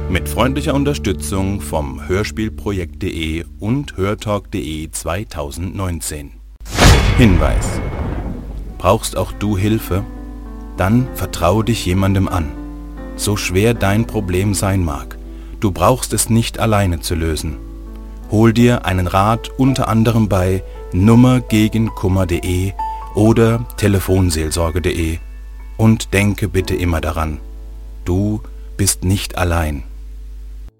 Mit freundlicher Unterstützung vom Hörspielprojekt.de und hörtalk.de 2019. Hinweis: Brauchst auch du Hilfe? Dann vertraue dich jemandem an. So schwer dein Problem sein mag, du brauchst es nicht alleine zu lösen. Hol dir einen Rat unter anderem bei nummergegenkummer.de oder telefonseelsorge.de und denke bitte immer daran, du bist nicht allein.